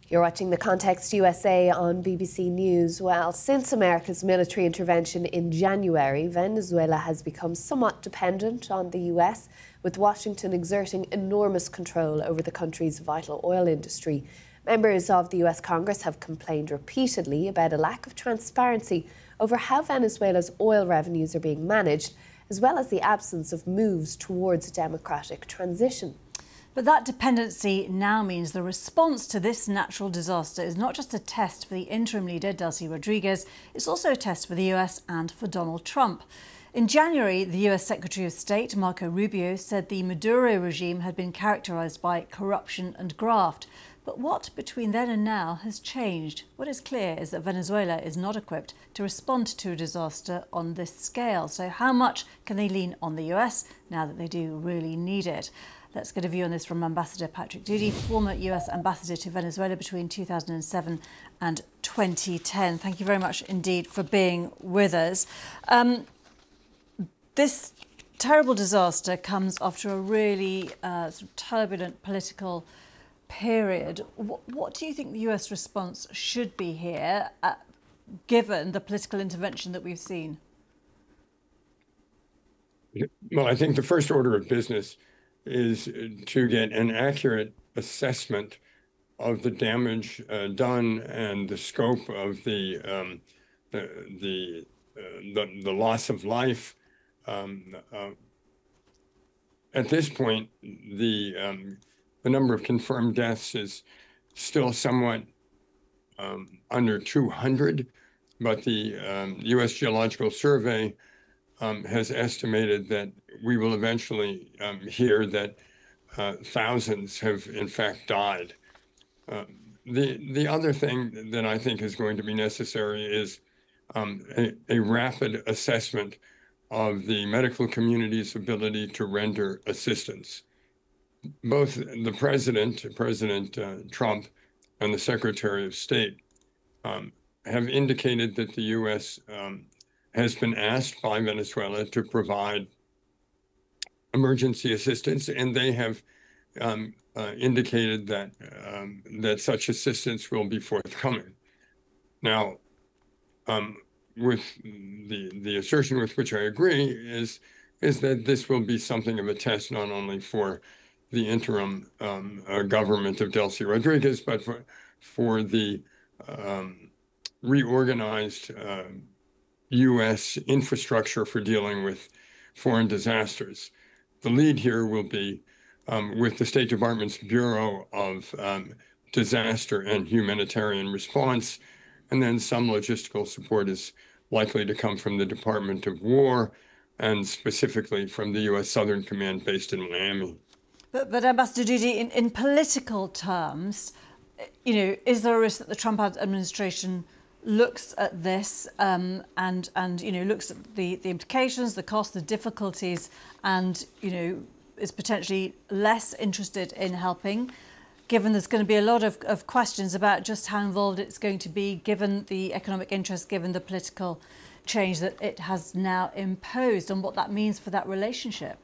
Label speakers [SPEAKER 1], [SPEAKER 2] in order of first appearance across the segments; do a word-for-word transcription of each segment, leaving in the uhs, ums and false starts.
[SPEAKER 1] You're watching The Context U S A on B B C News. Well, since America's military intervention in January, Venezuela has become somewhat dependent on the U S, with Washington exerting enormous control over the country's vital oil industry. Members of the U S Congress have complained repeatedly about a lack of transparency over how Venezuela's oil revenues are being managed, as well as the absence of moves towards a democratic transition.
[SPEAKER 2] But that dependency now means the response to this natural disaster is not just a test for the interim leader, Delcy Rodriguez, it's also a test for the U S and for Donald Trump. In January, the U S Secretary of State, Marco Rubio, said the Maduro regime had been characterised by corruption and graft. But what between then and now has changed? What is clear is that Venezuela is not equipped to respond to a disaster on this scale. So how much can they lean on the U S now that they do really need it? Let's get a view on this from Ambassador Patrick Doody, former U S Ambassador to Venezuela between two thousand seven and twenty ten. Thank you very much indeed for being with us. Um, this terrible disaster comes after a really uh, sort of turbulent political period. What, what do you think the U S response should be here, uh, given the political intervention that we've seen?
[SPEAKER 3] Well, I think the first order of business is to get an accurate assessment of the damage uh, done and the scope of the um, the the, uh, the the loss of life. Um, uh, at this point, the um, the number of confirmed deaths is still somewhat um, under two hundred, but the um, U S Geological Survey Um, has estimated that we will eventually um, hear that uh, thousands have in fact died. Uh, the the other thing that I think is going to be necessary is um, a, a rapid assessment of the medical community's ability to render assistance. Both the president, President uh, Trump, and the Secretary of State um, have indicated that the U S um, has been asked by Venezuela to provide emergency assistance, and they have um, uh, indicated that um, that such assistance will be forthcoming. Now, um, with the the assertion with which I agree is is that this will be something of a test not only for the interim um, uh, government of Delcy Rodriguez, but for for the um, reorganized Uh, U S infrastructure for dealing with foreign disasters. The lead here will be um, with the State Department's Bureau of um, Disaster and Humanitarian Response, and then some logistical support is likely to come from the Department of War and specifically from the U S Southern Command based in Miami.
[SPEAKER 2] But, but Ambassador Doody, in, in political terms, you know, is there a risk that the Trump administration looks at this um, and and you know looks at the the implications, the costs, the difficulties, and you know is potentially less interested in helping, given there's going to be a lot of, of questions about just how involved it's going to be, given the economic interest, given the political change that it has now imposed, and what that means for that relationship?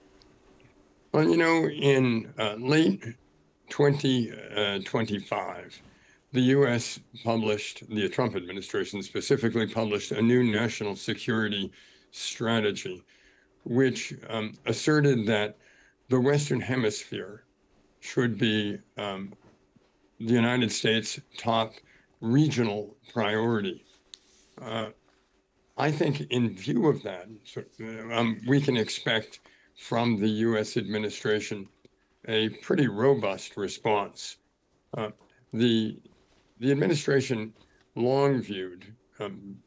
[SPEAKER 3] Well, you know, in uh, late twenty twenty-five, the U S published, the Trump administration specifically published a new national security strategy, which um, asserted that the Western Hemisphere should be um, the United States' top regional priority. Uh, I think in view of that, so, um, we can expect from the U S administration a pretty robust response. Uh, the The administration long viewed um,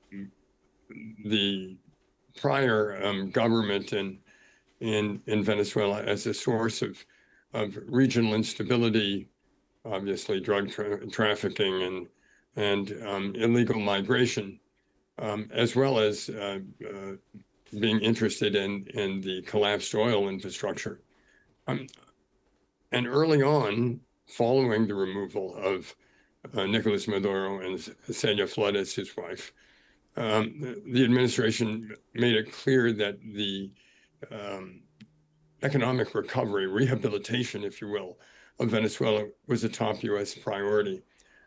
[SPEAKER 3] the prior um, government in, in in Venezuela as a source of of regional instability, obviously drug tra trafficking and and um, illegal migration, um, as well as uh, uh, being interested in in the collapsed oil infrastructure. Um, and early on, following the removal of Uh, Nicolas Maduro and Celia Flores, his wife, um, the administration made it clear that the um, economic recovery, rehabilitation, if you will, of Venezuela was a top U S priority.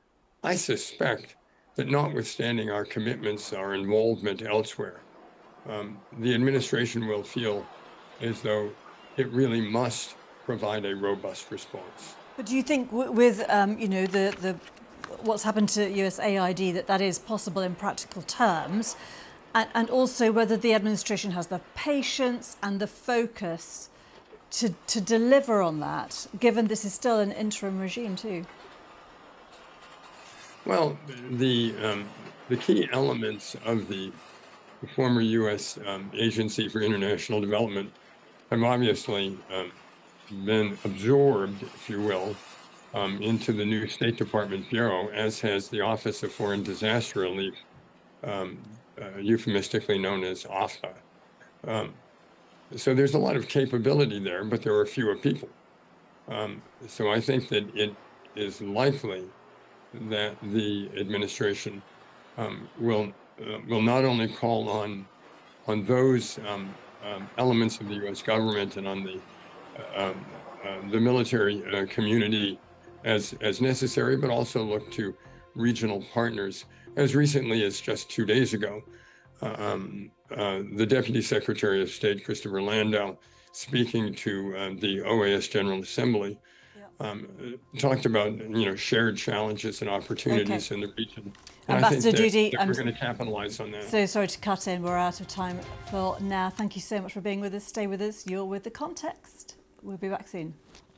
[SPEAKER 3] I suspect that notwithstanding our commitments, our involvement elsewhere, um, the administration will feel as though it really must provide a robust response.
[SPEAKER 2] But do you think w with, um, you know, the, the what's happened to U S A I D that that is possible in practical terms? And, and also whether the administration has the patience and the focus to, to deliver on that, given this is still an interim regime too?
[SPEAKER 3] Well, the, um, the key elements of the former U S um, Agency for International Development have obviously um, been absorbed, if you will, um, into the new State Department Bureau, as has the Office of Foreign Disaster Relief, um, uh, euphemistically known as O F D A. Um, so there's a lot of capability there, but there are fewer people. Um, so I think that it is likely that the administration um, will uh, will not only call on on those um, um, elements of the U S government and on the uh, um, uh, the military uh, community as as necessary, but also look to regional partners. As recently as just two days ago, um, uh, the Deputy Secretary of State, Christopher Landau, speaking to uh, the O A S General Assembly, Um, talked about, you know, shared challenges and opportunities
[SPEAKER 2] okay.
[SPEAKER 3] in the region. And
[SPEAKER 2] Ambassador
[SPEAKER 3] I think that,
[SPEAKER 2] Doody,
[SPEAKER 3] that
[SPEAKER 2] I'm
[SPEAKER 3] we're going to capitalize on that.
[SPEAKER 2] So sorry to cut in. We're out of time for now. Thank you so much for being with us. Stay with us. You're with The Context. We'll be back soon.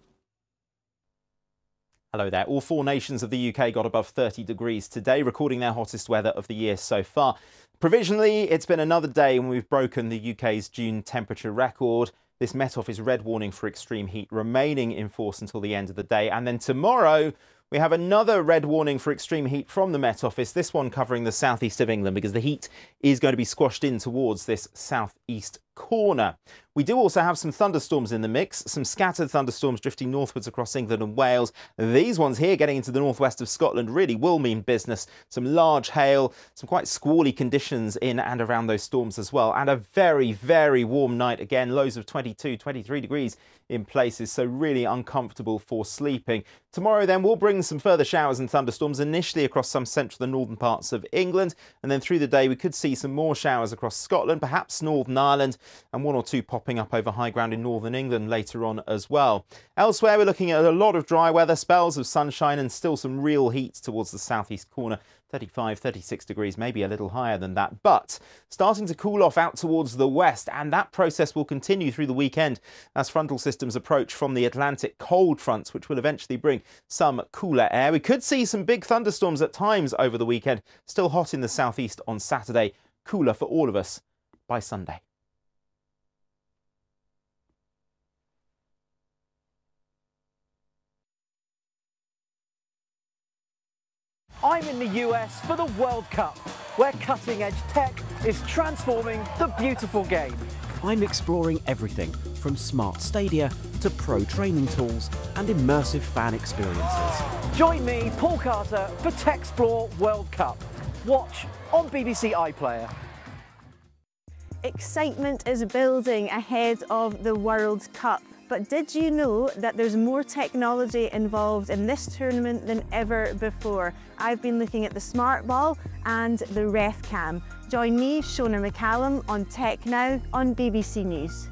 [SPEAKER 4] Hello there. All four nations of the U K got above thirty degrees today, recording their hottest weather of the year so far. Provisionally, it's been another day when we've broken the U K's June temperature record. This Met Office red warning for extreme heat remaining in force until the end of the day. And then tomorrow, we have another red warning for extreme heat from the Met Office, this one covering the southeast of England, because the heat is going to be squashed in towards this southeast corner. We do also have some thunderstorms in the mix, some scattered thunderstorms drifting northwards across England and Wales. These ones here getting into the northwest of Scotland really will mean business. Some large hail, some quite squally conditions in and around those storms as well. And a very, very warm night again, lows of twenty-two, twenty-three degrees in places, so really uncomfortable for sleeping. Tomorrow then we'll bring some further showers and thunderstorms initially across some central and northern parts of England, and then through the day we could see some more showers across Scotland, perhaps Northern Ireland, and one or two popping up over high ground in northern England later on as well. Elsewhere we're looking at a lot of dry weather, spells of sunshine and still some real heat towards the southeast corner. thirty-five, thirty-six degrees, maybe a little higher than that, but starting to cool off out towards the west, and that process will continue through the weekend as frontal systems approach from the Atlantic cold fronts, which will eventually bring some cooler air. We could see some big thunderstorms at times over the weekend, still hot in the southeast on Saturday, cooler for all of us by Sunday.
[SPEAKER 5] I'm in the U S for the World Cup, where cutting-edge tech is transforming the beautiful game.
[SPEAKER 6] I'm exploring everything from smart stadia to pro training tools and immersive fan experiences.
[SPEAKER 5] Join me, Paul Carter, for Techsplore World Cup. Watch on B B C iPlayer.
[SPEAKER 7] Excitement is building ahead of the World Cup. But did you know that there's more technology involved in this tournament than ever before? I've been looking at the Smart Ball and the RefCam. Join me, Shona McCallum, on Tech Now on B B C News.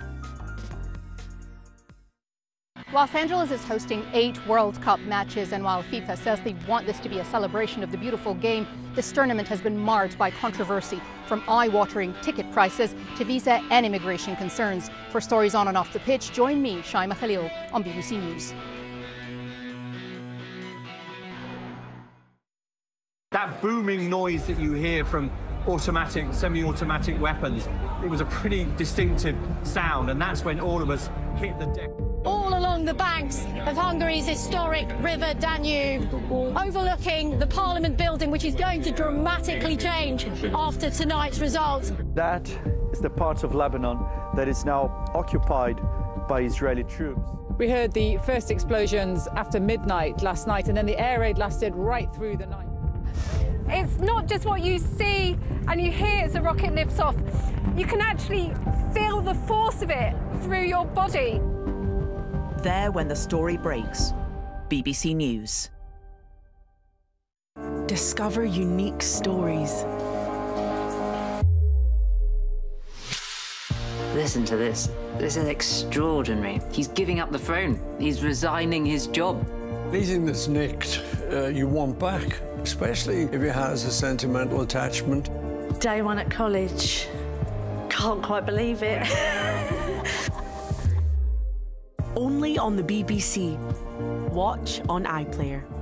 [SPEAKER 8] Los Angeles is hosting eight World Cup matches, and while FIFA says they want this to be a celebration of the beautiful game, this tournament has been marred by controversy, from eye-watering ticket prices to visa and immigration concerns. For stories on and off the pitch, join me, Shaima Khalil, on B B C News.
[SPEAKER 9] That booming noise that you hear from automatic, semi-automatic weapons, it was a pretty distinctive sound, and that's when all of us hit the deck.
[SPEAKER 10] All along the banks of Hungary's historic River Danube, overlooking the Parliament building, which is going to dramatically change after tonight's results.
[SPEAKER 11] That is the part of Lebanon that is now occupied by Israeli troops.
[SPEAKER 12] We heard the first explosions after midnight last night, and then the air raid lasted right through the night.
[SPEAKER 13] It's not just what you see and you hear as the rocket lifts off. You can actually feel the force of it through your body.
[SPEAKER 14] There when the story breaks. B B C News. discover unique stories.
[SPEAKER 15] Listen to this. This is extraordinary. He's giving up the throne. He's resigning his job.
[SPEAKER 16] Anything that's nicked, uh, you want back, especially if it has a sentimental attachment.
[SPEAKER 17] Day one at college. Can't quite believe it.
[SPEAKER 14] Only on the B B C. Watch on iPlayer.